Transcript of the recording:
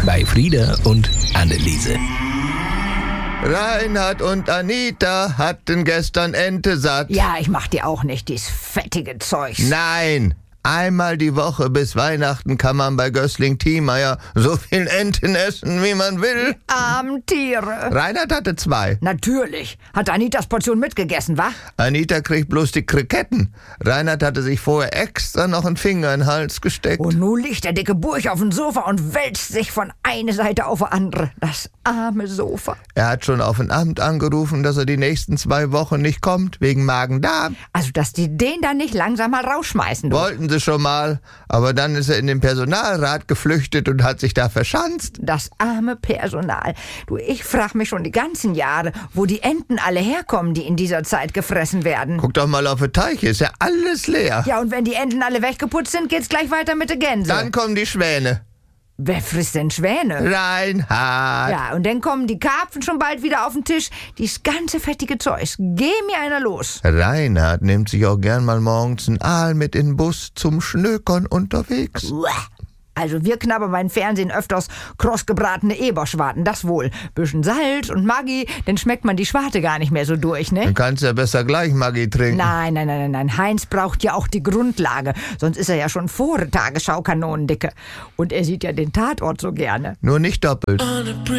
bei Frieda und Anneliese. Reinhard und Anita hatten gestern Ente satt. Ja, ich mach dir auch nicht dies fettige Zeugs. Nein, einmal die Woche bis Weihnachten kann man bei Gößling-Thiemeyer so viel Enten essen, wie man will. Armen Tiere. Reinhard hatte 2. Natürlich. Hat Anitas Portion mitgegessen, wa? Anita kriegt bloß die Kriketten. Reinhard hatte sich vorher extra noch einen Finger in den Hals gesteckt. Und nun liegt der dicke Burch auf dem Sofa und wälzt sich von einer Seite auf die andere. Das arme Sofa. Er hat schon auf ein Amt angerufen, dass er die nächsten 2 Wochen nicht kommt, wegen Magen-Darm. Also, dass die den dann nicht langsam mal rausschmeißen, du. Wollten sie schon mal, aber dann ist er in den Personalrat geflüchtet und hat sich da verschanzt. Das arme Personal. Du, ich frag mich schon die ganzen Jahre, wo die Enten alle herkommen, die in dieser Zeit gefressen werden. Guck doch mal auf die Teiche, ist ja alles leer. Ja, und wenn die Enten alle weggeputzt sind, geht's gleich weiter mit der Gänse. Dann kommen die Schwäne. Wer frisst denn Schwäne? Reinhard. Ja, und dann kommen die Karpfen schon bald wieder auf den Tisch. Dies ganze fettige Zeugs. Geh mir einer los. Reinhard nimmt sich auch gern mal morgens einen Aal mit in den Bus zum Schnökern unterwegs. Uah. Also wir knabbern beim Fernsehen öfters krossgebratene Eberschwarten, das wohl. Bisschen Salz und Maggi, dann schmeckt man die Schwarte gar nicht mehr so durch, ne? Dann kannst du ja besser gleich Maggi trinken. Nein. Heinz braucht ja auch die Grundlage. Sonst ist er ja schon vor der Tagesschau kanonendicke. Und er sieht ja den Tatort so gerne. Nur nicht doppelt.